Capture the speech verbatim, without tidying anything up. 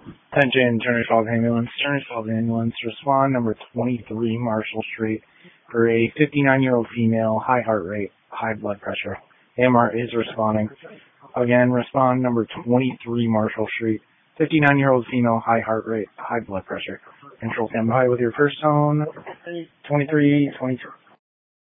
Attention, Turner's Falls Ambulance. Turner's Falls Ambulance. Respond number twenty-three Marshall Street for a fifty-nine-year-old female, high heart rate, high blood pressure. A M R is responding. Again, respond number twenty-three Marshall Street. fifty-nine-year-old female, high heart rate, high blood pressure. Control stand by with your first tone. twenty-three, twenty-two.